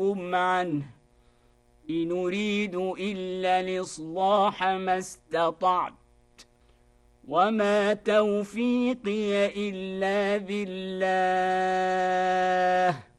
أنهاكم عنه إن أريد إلا الإصلاح ما استطعت وما توفيقي إلا بالله